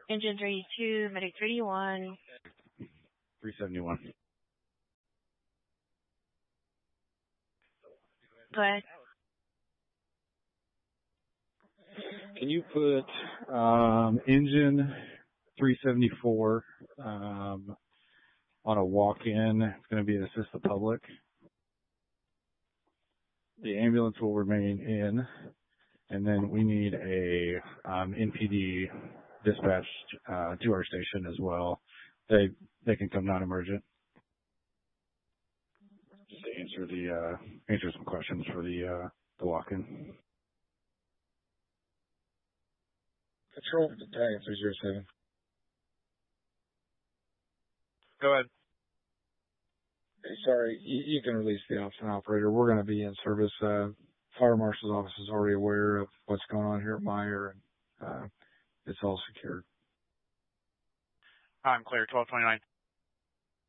Engine 32, medic 31. 371. Go ahead. Can you put engine 374 on a walk-in? It's going to be an assist the public. The ambulance will remain in, and then we need a NPD dispatched to our station as well. They can come non-emergent. Just to answer some questions for the walk-in. Patrol Battalion 307. Go ahead. Hey, sorry, you can release the option operator. We're going to be in service. Fire Marshal's office is already aware of what's going on here at Meyer, and it's all secured. I'm clear, 1229.